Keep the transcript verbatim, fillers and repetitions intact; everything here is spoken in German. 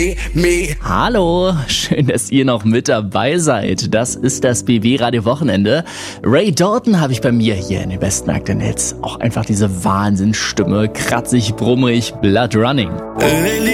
Hallo, schön, dass ihr noch mit dabei seid. Das ist das B W-Radio Wochenende. Ray Dalton habe ich bei mir hier in den besten Akten Hits. Auch einfach diese Wahnsinnsstimme, kratzig, brummig, Blood Running.